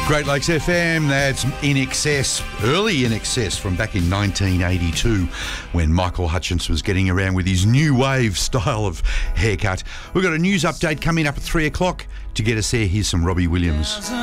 Great Lakes FM, that's In Excess, early In Excess from back in 1982 when Michael Hutchence was getting around with his new wave style of haircut. We've got a news update coming up at 3 o'clock. To get us there, here's some Robbie Williams.